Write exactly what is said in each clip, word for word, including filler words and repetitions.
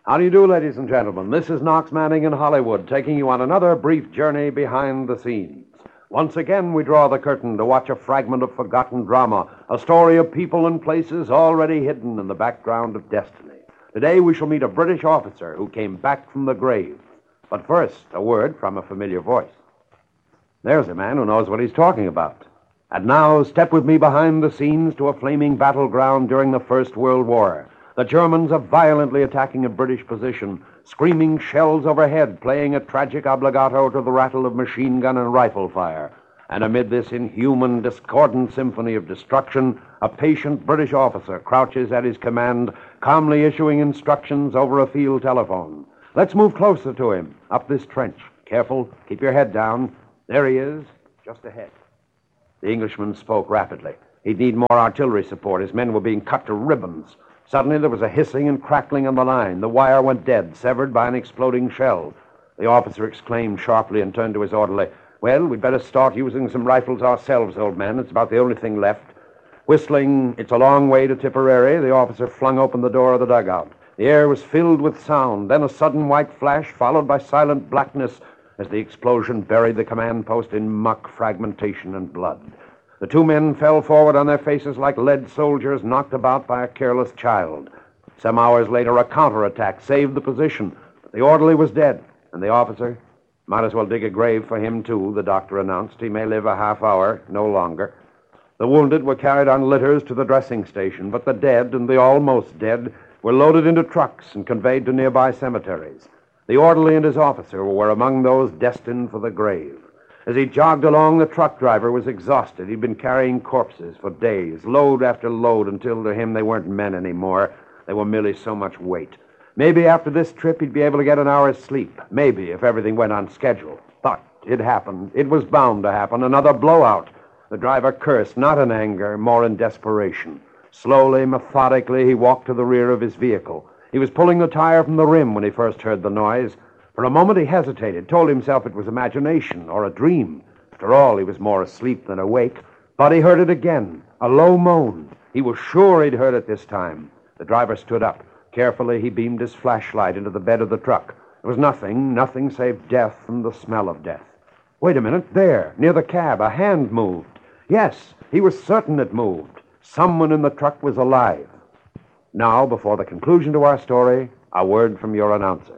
How do you do, ladies and gentlemen? This is Knox Manning in Hollywood, taking you on another brief journey behind the scenes. Once again, we draw the curtain to watch a fragment of forgotten drama, a story of people and places already hidden in the background of destiny. Today, we shall meet a British officer who came back from the grave. But first, a word from a familiar voice. There's a man who knows what he's talking about. And now, step with me behind the scenes to a flaming battleground during the First World War. The Germans are violently attacking a British position, screaming shells overhead, playing a tragic obligato to the rattle of machine gun and rifle fire. And amid this inhuman, discordant symphony of destruction, a patient British officer crouches at his command, calmly issuing instructions over a field telephone. Let's move closer to him, up this trench. Careful, keep your head down. There he is, just ahead. The Englishman spoke rapidly. He'd need more artillery support. His men were being cut to ribbons. Suddenly, there was a hissing and crackling on the line. The wire went dead, severed by an exploding shell. The officer exclaimed sharply and turned to his orderly. Well, we'd better start using some rifles ourselves, old man. It's about the only thing left. Whistling, "It's a long way to Tipperary," the officer flung open the door of the dugout. The air was filled with sound, then a sudden white flash, followed by silent blackness as the explosion buried the command post in muck, fragmentation, and blood. The two men fell forward on their faces like lead soldiers knocked about by a careless child. Some hours later, a counterattack saved the position. But the orderly was dead, and the officer might as well dig a grave for him, too, the doctor announced. He may live a half hour, no longer. The wounded were carried on litters to the dressing station, but the dead and the almost dead were loaded into trucks and conveyed to nearby cemeteries. The orderly and his officer were among those destined for the grave. As he jogged along, the truck driver was exhausted. He'd been carrying corpses for days, load after load, until to him they weren't men anymore. They were merely so much weight. Maybe after this trip he'd be able to get an hour's sleep. Maybe, if everything went on schedule. But it happened. It was bound to happen. Another blowout. The driver cursed, not in anger, more in desperation. Slowly, methodically, he walked to the rear of his vehicle. He was pulling the tire from the rim when he first heard the noise. For a moment he hesitated, told himself it was imagination or a dream. After all, he was more asleep than awake. But he heard it again, a low moan. He was sure he'd heard it this time. The driver stood up. Carefully, he beamed his flashlight into the bed of the truck. There was nothing, nothing save death and the smell of death. Wait a minute, there, near the cab, a hand moved. Yes, he was certain it moved. Someone in the truck was alive. Now, before the conclusion to our story, a word from your announcer.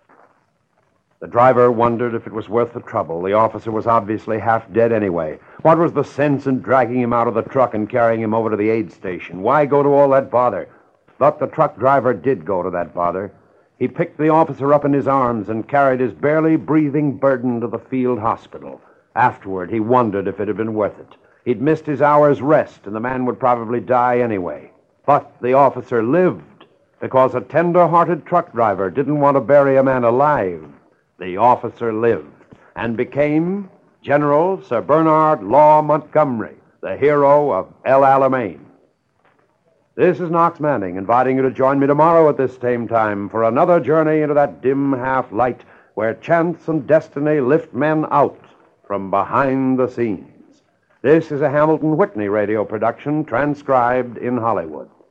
The driver wondered if it was worth the trouble. The officer was obviously half dead anyway. What was the sense in dragging him out of the truck and carrying him over to the aid station? Why go to all that bother? But the truck driver did go to that bother. He picked the officer up in his arms and carried his barely breathing burden to the field hospital. Afterward, he wondered if it had been worth it. He'd missed his hour's rest, and the man would probably die anyway. But the officer lived, because a tender-hearted truck driver didn't want to bury a man alive. The officer lived and became General Sir Bernard Law Montgomery, the hero of El Alamein. This is Knox Manning, inviting you to join me tomorrow at this same time for another journey into that dim half-light where chance and destiny lift men out from behind the scenes. This is a Hamilton Whitney radio production transcribed in Hollywood.